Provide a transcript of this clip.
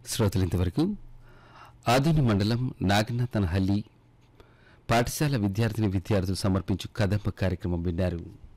శ్రోతలు ఇంతవరకు ఆదోని మండలం నాగనాథనహల్లి పాఠశాల విద్యార్థిని విద్యార్థులు సమర్పించు కదంబ కార్యక్రమం విన్నారు.